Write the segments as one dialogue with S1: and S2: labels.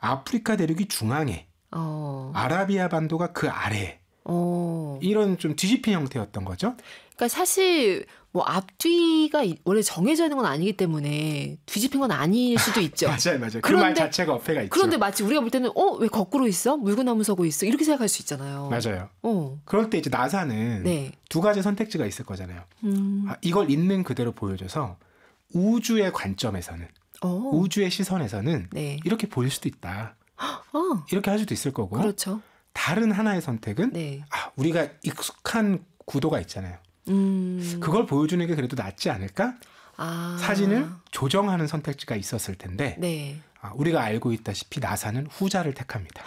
S1: 아프리카 대륙이 중앙에, 아라비아 반도가 그 아래에 이런 좀 뒤집힌 형태였던 거죠.
S2: 그러니까 사실 뭐 앞뒤가 원래 정해져 있는 건 아니기 때문에 뒤집힌 건 아닐 수도 있죠.
S1: 맞아요. 그 말 자체가 어폐가 있죠.
S2: 그런데 마치 우리가 볼 때는 왜 거꾸로 있어? 물구나무 서고 있어? 이렇게 생각할 수 있잖아요.
S1: 맞아요. 그럴 때 이제 나사는
S2: 네.
S1: 두 가지 선택지가 있을 거잖아요. 이걸 있는 그대로 보여줘서 우주의 관점에서는, 우주의 시선에서는
S2: 네.
S1: 이렇게 보일 수도 있다. 이렇게 할 수도 있을 거고.
S2: 그렇죠.
S1: 다른 하나의 선택은
S2: 네.
S1: 우리가 익숙한 구도가 있잖아요. 그걸 보여주는 게 그래도 낫지 않을까? 사진을 조정하는 선택지가 있었을 텐데
S2: 네.
S1: 우리가 알고 있다시피 나사는 후자를 택합니다.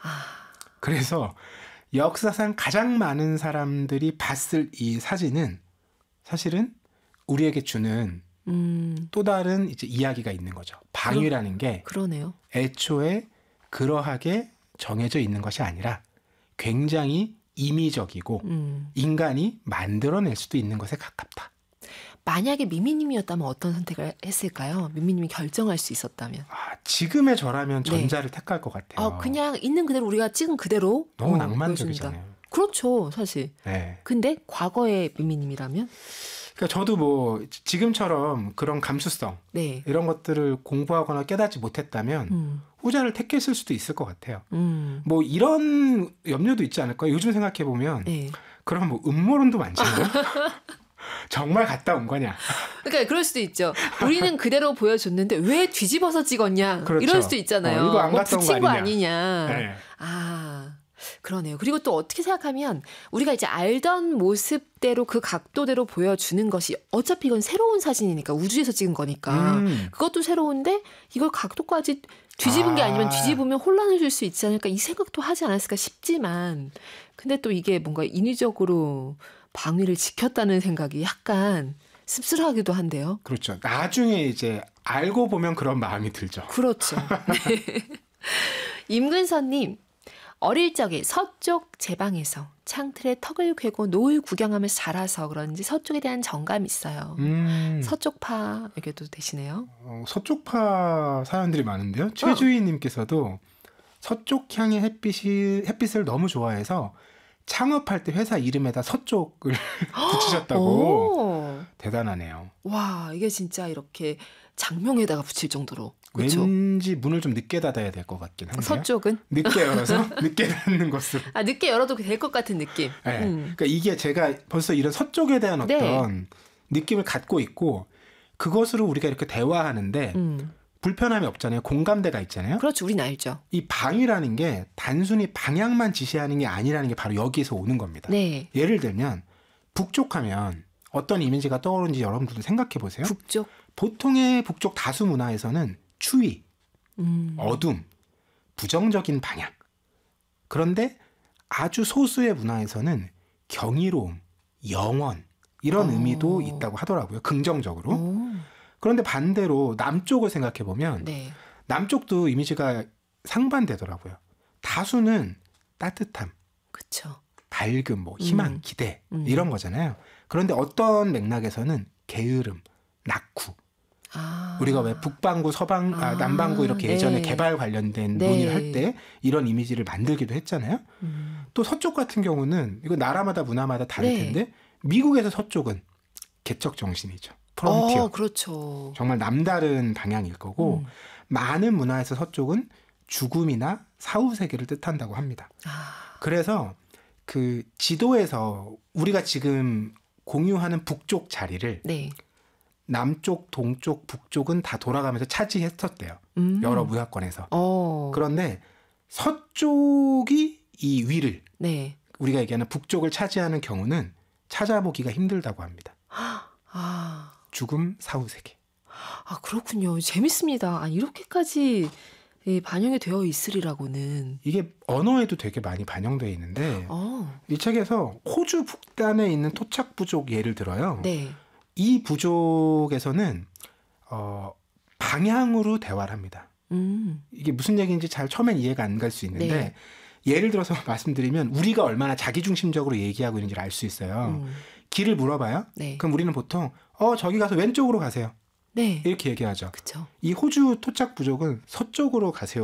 S1: 그래서 역사상 가장 많은 사람들이 봤을 이 사진은 사실은 우리에게 주는 또 다른 이제 이야기가 있는 거죠. 방위라는 게
S2: 그러네요.
S1: 애초에 그러하게 정해져 있는 것이 아니라 굉장히 임의적이고 인간이 만들어낼 수도 있는 것에 가깝다.
S2: 만약에 미미님이었다면 어떤 선택을 했을까요? 미미님이 결정할 수 있었다면.
S1: 지금의 저라면 전자를 택할 것 같아요.
S2: 그냥 있는 그대로 우리가 찍은 그대로
S1: 너무 낭만적이잖아요.
S2: 보여준다. 그렇죠, 사실.
S1: 네.
S2: 근데 과거의 미미님이라면?
S1: 그러니까 저도 뭐 지금처럼 그런 감수성 이런 것들을 공부하거나 깨닫지 못했다면 후자를 택했을 수도 있을 것 같아요. 뭐 이런 염려도 있지 않을까요? 요즘 생각해 보면 그런 뭐 음모론도 많잖아요. 정말 갔다 온 거냐?
S2: 그러니까 그럴 수도 있죠. 우리는 그대로 보여줬는데 왜 뒤집어서 찍었냐?
S1: 그렇죠.
S2: 이럴 수도 있잖아요.
S1: 이거 안 갔다 온
S2: 붙인 거
S1: 아니냐?
S2: 네. 그러네요. 그리고 또 어떻게 생각하면 우리가 이제 알던 모습대로 그 각도대로 보여주는 것이 어차피 이건 새로운 사진이니까 우주에서 찍은 거니까 그것도 새로운데 이걸 각도까지 뒤집은 게 아니면 뒤집으면 혼란을 줄 수 있지 않을까 이 생각도 하지 않았을까 싶지만 근데 또 이게 뭔가 인위적으로 방위를 지켰다는 생각이 약간 씁쓸하기도 한데요.
S1: 그렇죠. 나중에 이제 알고 보면 그런 마음이 들죠.
S2: 그렇죠. 네. 임근선님. 어릴 적에 서쪽 제 방에서 창틀에 턱을 괴고 노을 구경하면서 자라서 그런지 서쪽에 대한 정감이 있어요. 서쪽파에게도 되시네요.
S1: 서쪽파 사연들이 많은데요. 최주희님께서도 서쪽 향의 햇빛을 너무 좋아해서 창업할 때 회사 이름에다 서쪽을 붙이셨다고. 대단하네요.
S2: 와, 이게 진짜 이렇게 장명에다가 붙일 정도로. 그렇죠?
S1: 왠지 문을 좀 늦게 닫아야 될 것 같긴 한데요.
S2: 서쪽은?
S1: 늦게 열어서 늦게 닫는 것으로.
S2: 늦게 열어도 될 것 같은 느낌.
S1: 네. 그러니까 이게 제가 벌써 이런 서쪽에 대한 어떤 느낌을 갖고 있고 그것으로 우리가 이렇게 대화하는데 불편함이 없잖아요. 공감대가 있잖아요.
S2: 그렇죠. 우린 알죠.
S1: 이 방이라는 게 단순히 방향만 지시하는 게 아니라는 게 바로 여기에서 오는 겁니다.
S2: 네.
S1: 예를 들면 북쪽하면 어떤 이미지가 떠오르는지 여러분들도 생각해 보세요.
S2: 북쪽?
S1: 보통의 북쪽 다수 문화에서는 추위, 어둠, 부정적인 방향. 그런데 아주 소수의 문화에서는 경이로움, 영원 이런 의미도 있다고 하더라고요. 긍정적으로. 그런데 반대로 남쪽을 생각해 보면 남쪽도 이미지가 상반되더라고요. 다수는 따뜻함,
S2: 그쵸.
S1: 밝음, 뭐 희망, 기대 이런 거잖아요. 그런데 어떤 맥락에서는 게으름, 낙후. 우리가 왜 북반구, 남반구 이렇게 예전에 개발 관련된 논의를 할 때 이런 이미지를 만들기도 했잖아요. 또 서쪽 같은 경우는 이거 나라마다 문화마다 다를 텐데 미국에서 서쪽은 개척 정신이죠. 프론티어.
S2: 그렇죠.
S1: 정말 남다른 방향일 거고 많은 문화에서 서쪽은 죽음이나 사후 세계를 뜻한다고 합니다. 그래서 그 지도에서 우리가 지금 공유하는 북쪽 자리를 남쪽, 동쪽, 북쪽은 다 돌아가면서 차지했었대요. 여러 문화권에서. 그런데 서쪽이 이 위를 우리가 얘기하는 북쪽을 차지하는 경우는 찾아보기가 힘들다고 합니다. 죽음, 사후 세계.
S2: 그렇군요. 재밌습니다. 이렇게까지 반영이 되어 있으리라고는.
S1: 이게 언어에도 되게 많이 반영되어 있는데 이 책에서 호주 북단에 있는 토착 부족 예를 들어요. 이 부족에서는 방향으로 대화를 합니다. 이게 무슨 얘기인지 잘 처음엔 이해가 안 갈 수 있는데 예를 들어서 말씀드리면 우리가 얼마나 자기중심적으로 얘기하고 있는지를 알 수 있어요. 길을 물어봐요. 그럼 우리는 보통 저기 가서 왼쪽으로 가세요. 이렇게 얘기하죠.
S2: 그쵸.
S1: 이 호주 토착 부족은 서쪽으로 가세요.